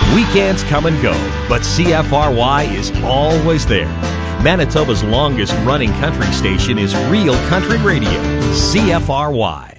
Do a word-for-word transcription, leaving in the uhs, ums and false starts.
Weekends come and go, but C F R Y is always there. Manitoba's longest running country station is Real Country Radio, C F R Y.